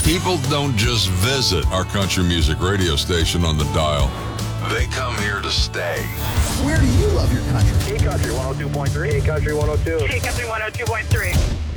People don't just visit our country music radio station on the dial. They come here to stay. Where do you love your country? Hey Country 102.3. Hey Country 102. Hey Country 102.3.